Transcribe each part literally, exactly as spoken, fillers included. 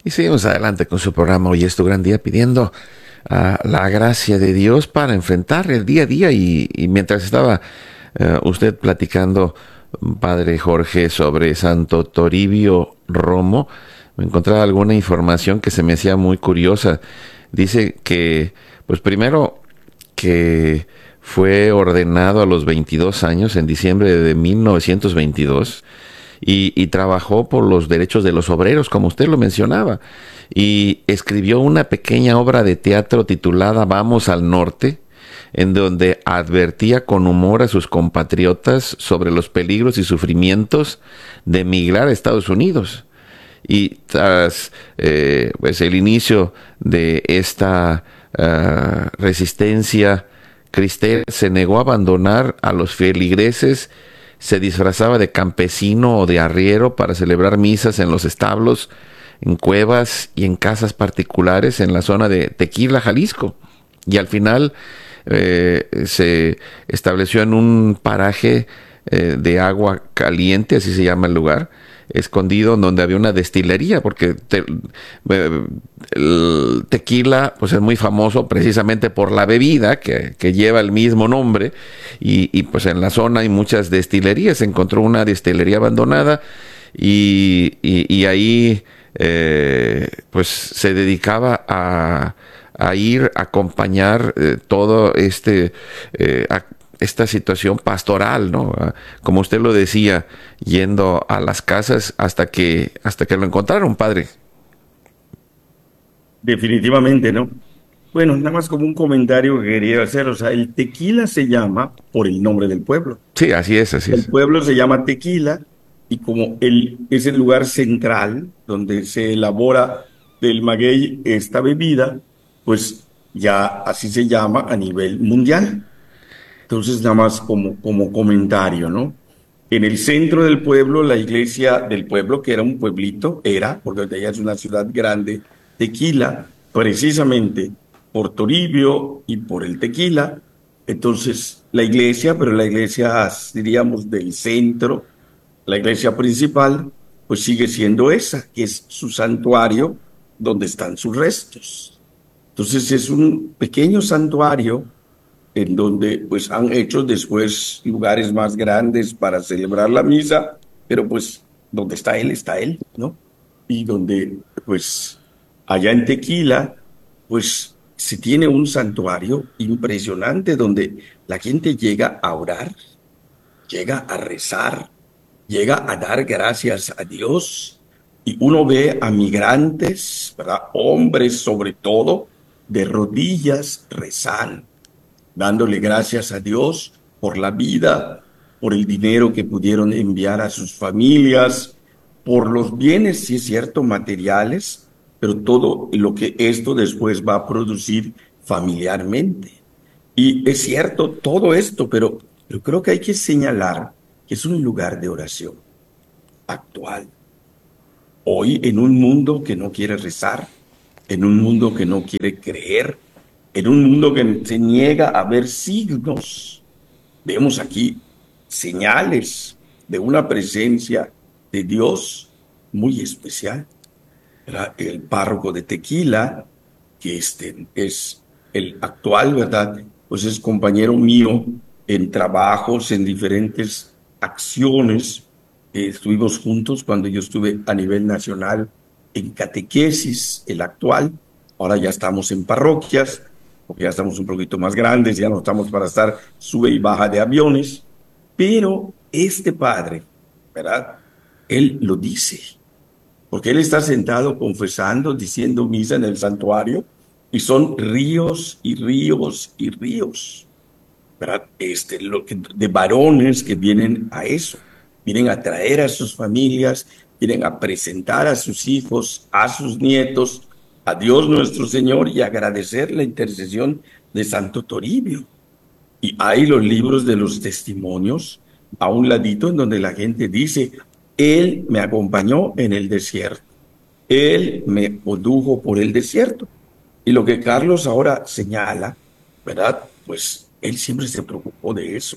Y seguimos adelante con su programa. Hoy es tu gran día pidiendo ah, la gracia de Dios para enfrentar el día a día. Y, y mientras estaba eh, usted platicando, Padre Jorge, sobre Santo Toribio Romo, me encontraba alguna información que se me hacía muy curiosa. Dice que, pues primero, que fue ordenado a los veintidós años, en diciembre de mil novecientos veintidós, y, y trabajó por los derechos de los obreros, como usted lo mencionaba, y escribió una pequeña obra de teatro titulada Vamos al Norte, en donde advertía con humor a sus compatriotas sobre los peligros y sufrimientos de emigrar a Estados Unidos. Y tras eh, pues el inicio de esta uh, resistencia cristera, se negó a abandonar a los feligreses, se disfrazaba de campesino o de arriero para celebrar misas en los establos, en cuevas y en casas particulares en la zona de Tequila, Jalisco. Y al final eh, se estableció en un paraje eh, de agua caliente, así se llama el lugar, escondido, en donde había una destilería, porque te, eh, el tequila pues es muy famoso precisamente por la bebida que, que lleva el mismo nombre, y, y pues en la zona hay muchas destilerías. Se encontró una destilería abandonada, y, y, y ahí eh, pues se dedicaba a, a ir a acompañar eh, todo este eh, a, esta situación pastoral, ¿no? Como usted lo decía, yendo a las casas hasta que hasta que lo encontraron, padre. Definitivamente, ¿no? Bueno, nada más como un comentario que quería hacer, o sea, el tequila se llama por el nombre del pueblo. Sí, así es, así El es. pueblo se llama Tequila y como el, es el lugar central donde se elabora del maguey esta bebida, pues ya así se llama a nivel mundial. Entonces, nada más como, como comentario, ¿no? En el centro del pueblo, la iglesia del pueblo, que era un pueblito, era, porque ya es una ciudad grande, Tequila, precisamente por Toribio y por el tequila. Entonces, la iglesia, pero la iglesia, diríamos, del centro, la iglesia principal, pues sigue siendo esa, que es su santuario donde están sus restos. Entonces, es un pequeño santuario en donde pues han hecho después lugares más grandes para celebrar la misa, pero pues donde está él, está él, ¿no? Y donde pues allá en Tequila, pues se tiene un santuario impresionante donde la gente llega a orar, llega a rezar, llega a dar gracias a Dios. Y uno ve a migrantes, ¿verdad? Hombres sobre todo, de rodillas rezando, dándole gracias a Dios por la vida, por el dinero que pudieron enviar a sus familias, por los bienes, sí es cierto, materiales, pero todo lo que esto después va a producir familiarmente. Y es cierto todo esto, pero yo creo que hay que señalar que es un lugar de oración actual. Hoy en un mundo que no quiere rezar, en un mundo que no quiere creer, en un mundo que se niega a ver signos, vemos aquí señales de una presencia de Dios muy especial. ¿Verdad? El párroco de Tequila, que este es el actual, ¿verdad? Pues es compañero mío en trabajos, en diferentes acciones. Eh, estuvimos juntos cuando yo estuve a nivel nacional en catequesis, el actual. Ahora ya estamos en parroquias, porque ya estamos un poquito más grandes, ya no estamos para estar sube y baja de aviones. Pero este padre, ¿verdad? Él lo dice porque él está sentado confesando, diciendo misa en el santuario, y son ríos y ríos y ríos, ¿verdad? Este, lo que, de varones que vienen a eso, vienen a traer a sus familias, vienen a presentar a sus hijos, a sus nietos, a Dios nuestro Señor y agradecer la intercesión de Santo Toribio. Y hay los libros de los testimonios a un ladito en donde la gente dice, Él me acompañó en el desierto. Él me condujo por el desierto. Y lo que Carlos ahora señala, ¿verdad? Pues él siempre se preocupó de eso.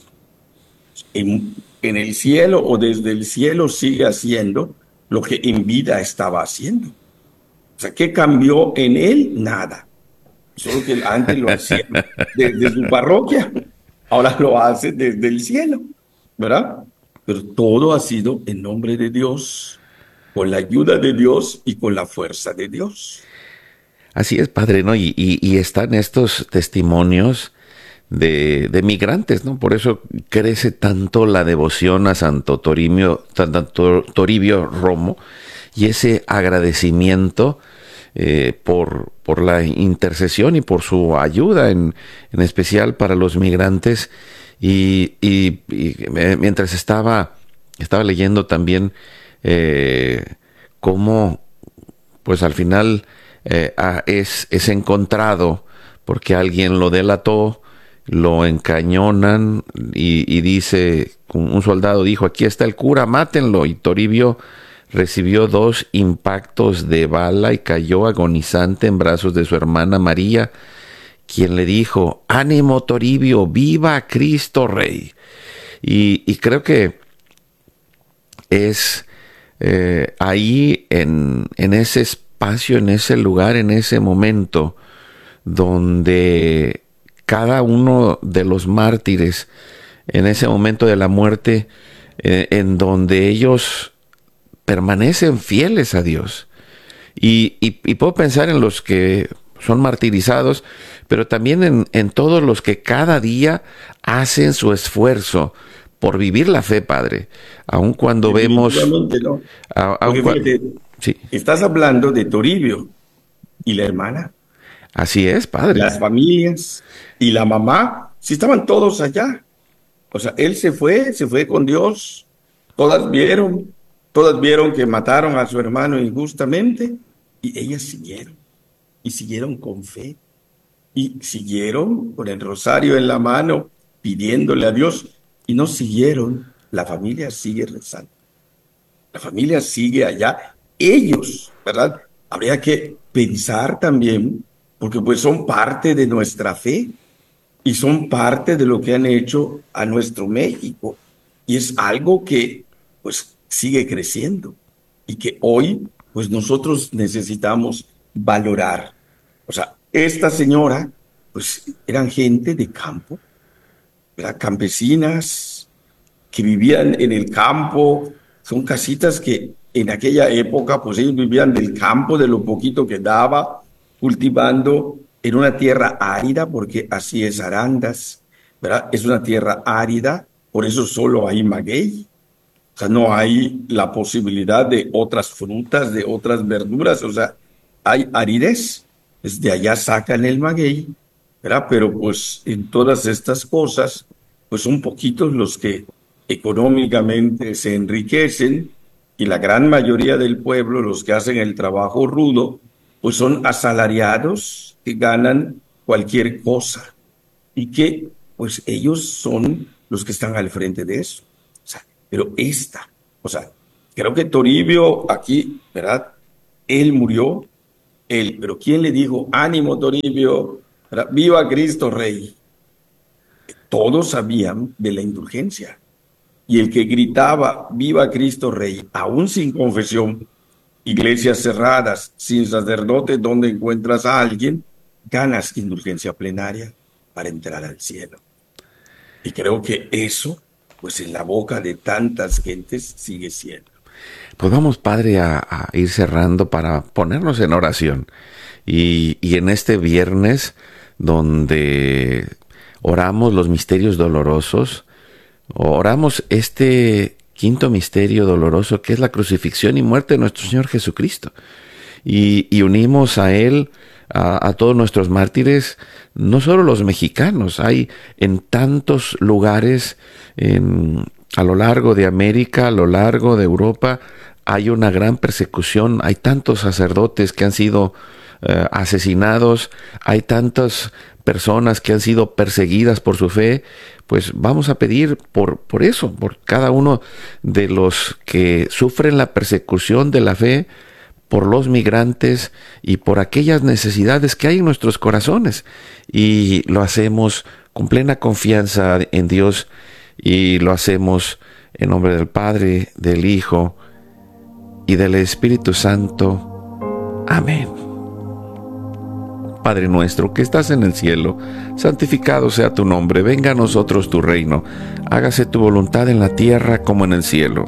En, en el cielo o desde el cielo sigue haciendo lo que en vida estaba haciendo. O sea, ¿qué cambió en él? Nada. Solo que antes lo hacía desde su parroquia, ahora lo hace desde el cielo, ¿verdad? Pero todo ha sido en nombre de Dios, con la ayuda de Dios y con la fuerza de Dios. Así es, padre, ¿no? Y, y, y están estos testimonios de, de migrantes, ¿no? Por eso crece tanto la devoción a Santo Toribio, Santo Toribio Romo, y ese agradecimiento eh, por, por la intercesión y por su ayuda, en, en especial para los migrantes. Y, y, y mientras estaba, estaba leyendo también eh, cómo, pues al final eh, es, es encontrado porque alguien lo delató, lo encañonan y, y dice, un soldado dijo, aquí está el cura, mátenlo. Y Toribio recibió dos impactos de bala y cayó agonizante en brazos de su hermana María, quien le dijo, ánimo Toribio, viva Cristo Rey. Y, y creo que es eh, ahí en, en ese espacio, en ese lugar, en ese momento, donde cada uno de los mártires, en ese momento de la muerte, eh, en donde ellos permanecen fieles a Dios. Y, y, y puedo pensar en los que son martirizados, pero también en, en todos los que cada día hacen su esfuerzo por vivir la fe, Padre. Aun cuando vemos... Definitivamente no. A, aun Porque cua- fíjate, sí, estás hablando de Toribio y la hermana, así es, Padre. las familias y la mamá, sí estaban todos allá. O sea, él se fue, se fue con Dios. Todas vieron, todas vieron que mataron a su hermano injustamente y ellas siguieron. Y siguieron con fe. Y siguieron con el rosario en la mano, pidiéndole a Dios. Y no siguieron. La familia sigue rezando. La familia sigue allá. Ellos, ¿verdad? Habría que pensar también, porque pues son parte de nuestra fe y son parte de lo que han hecho a nuestro México. Y es algo que pues sigue creciendo y que hoy pues nosotros necesitamos valorar. O sea, esta señora pues eran gente de campo, ¿verdad? Campesinas que vivían en el campo, son casitas que en aquella época pues ellos vivían del campo, de lo poquito que daba, cultivando en una tierra árida, porque así es Arandas, ¿verdad? Es una tierra árida, por eso solo hay maguey, o sea, no hay la posibilidad de otras frutas, de otras verduras, o sea, hay aridez, desde allá sacan el maguey, ¿verdad? Pero pues en todas estas cosas, pues son poquitos los que económicamente se enriquecen y la gran mayoría del pueblo, los que hacen el trabajo rudo, pues son asalariados que ganan cualquier cosa y que pues ellos son los que están al frente de eso. O sea, pero esta, o sea, creo que Toribio aquí, ¿verdad? Él murió, él, pero ¿quién le dijo, ánimo Toribio, ¿verdad? Viva Cristo Rey? Todos sabían de la indulgencia. Y el que gritaba, viva Cristo Rey, aún sin confesión, iglesias cerradas, sin sacerdote, donde encuentras a alguien, ganas indulgencia plenaria para entrar al cielo. Y creo que eso, pues en la boca de tantas gentes sigue siendo. Pues vamos, Padre, a, a ir cerrando para ponernos en oración. Y, y en este viernes, donde oramos los misterios dolorosos, oramos este quinto misterio doloroso, que es la crucifixión y muerte de nuestro Señor Jesucristo. Y, y unimos a Él, a, a todos nuestros mártires, no solo los mexicanos, hay en tantos lugares, en, a lo largo de América, a lo largo de Europa, hay una gran persecución, hay tantos sacerdotes que han sido eh, asesinados, hay tantas personas que han sido perseguidas por su fe. Pues vamos a pedir por, por eso, por cada uno de los que sufren la persecución de la fe, por los migrantes y por aquellas necesidades que hay en nuestros corazones. Y lo hacemos con plena confianza en Dios y lo hacemos en nombre del Padre, del Hijo y del Espíritu Santo. Amén. Padre nuestro que estás en el cielo, santificado sea tu nombre, venga a nosotros tu reino, hágase tu voluntad en la tierra como en el cielo.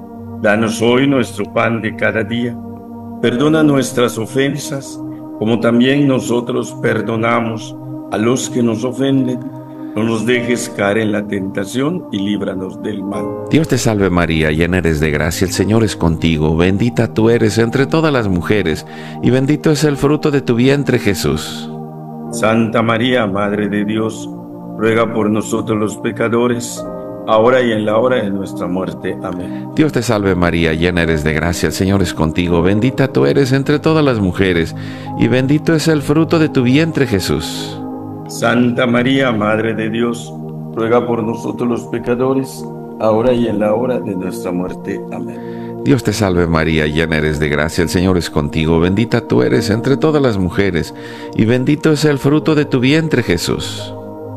Danos hoy nuestro pan de cada día, perdona nuestras ofensas, como también nosotros perdonamos a los que nos ofenden. No nos dejes caer en la tentación y líbranos del mal. Dios te salve María, llena eres de gracia, el Señor es contigo, bendita tú eres entre todas las mujeres, y bendito es el fruto de tu vientre Jesús. Santa María, Madre de Dios, ruega por nosotros los pecadores, ahora y en la hora de nuestra muerte. Amén. Dios te salve María, llena eres de gracia, el Señor es contigo, bendita tú eres entre todas las mujeres, y bendito es el fruto de tu vientre Jesús. Santa María, Madre de Dios, ruega por nosotros los pecadores, ahora y en la hora de nuestra muerte. Amén. Dios te salve María, llena eres de gracia, el Señor es contigo, bendita tú eres entre todas las mujeres, y bendito es el fruto de tu vientre Jesús.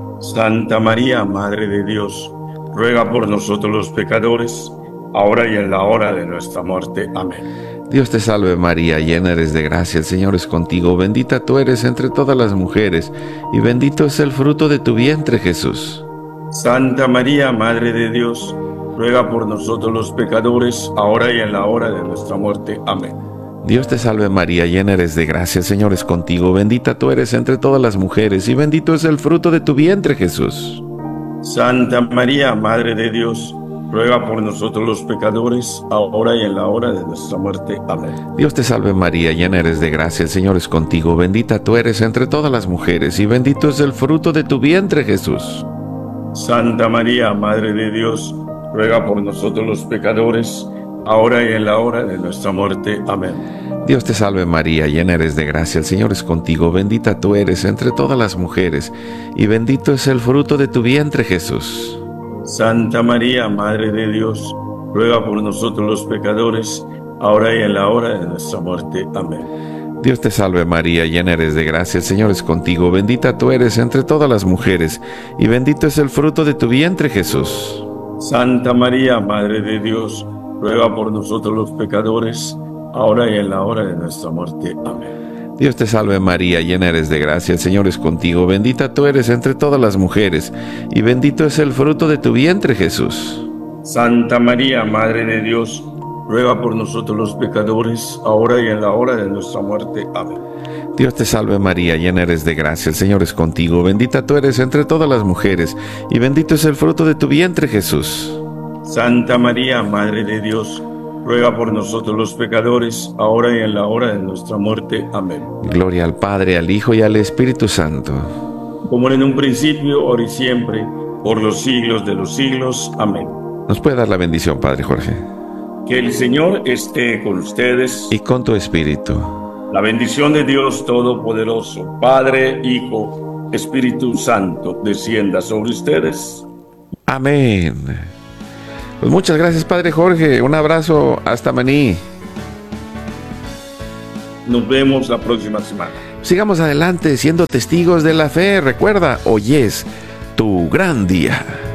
Santa María, Madre de Dios, ruega por nosotros los pecadores, ahora y en la hora de nuestra muerte. Amén. Dios te salve María, llena eres de gracia, el Señor es contigo, bendita tú eres entre todas las mujeres, y bendito es el fruto de tu vientre Jesús. Santa María, Madre de Dios, ruega por nosotros los pecadores, ahora y en la hora de nuestra muerte. Amén. Dios te salve María, llena eres de gracia, el Señor es contigo, bendita tú eres entre todas las mujeres, y bendito es el fruto de tu vientre Jesús. Santa María, Madre de Dios, ruega por nosotros los pecadores, ahora y en la hora de nuestra muerte. Amén. Dios te salve María, llena eres de gracia, el Señor es contigo, bendita tú eres entre todas las mujeres, y bendito es el fruto de tu vientre Jesús. Santa María, Madre de Dios, ruega por nosotros los pecadores, ahora y en la hora de nuestra muerte. Amén. Dios te salve María, llena eres de gracia, el Señor es contigo, bendita tú eres entre todas las mujeres, y bendito es el fruto de tu vientre Jesús. Santa María, Madre de Dios, ruega por nosotros los pecadores, ahora y en la hora de nuestra muerte. Amén. Dios te salve María, llena eres de gracia, el Señor es contigo, bendita tú eres entre todas las mujeres, y bendito es el fruto de tu vientre Jesús. Santa María, Madre de Dios, ruega por nosotros los pecadores, ahora y en la hora de nuestra muerte. Amén. Dios te salve María, llena eres de gracia, el Señor es contigo, bendita tú eres entre todas las mujeres, y bendito es el fruto de tu vientre Jesús. Santa María, Madre de Dios, ruega por nosotros los pecadores, ahora y en la hora de nuestra muerte. Amén. Dios te salve María, llena eres de gracia, el Señor es contigo, bendita tú eres entre todas las mujeres, y bendito es el fruto de tu vientre Jesús. Santa María, Madre de Dios, ruega por nosotros los pecadores, ahora y en la hora de nuestra muerte. Amén. Gloria al Padre, al Hijo y al Espíritu Santo. Como en un principio, ahora y siempre, por los siglos de los siglos. Amén. ¿Nos puede dar la bendición, Padre Jorge? Que el Señor esté con ustedes. Y con tu espíritu. La bendición de Dios Todopoderoso, Padre, Hijo, Espíritu Santo, descienda sobre ustedes. Amén. Pues muchas gracias, Padre Jorge. Un abrazo hasta Maní. Nos vemos la próxima semana. Sigamos adelante siendo testigos de la fe. Recuerda, hoy es tu gran día.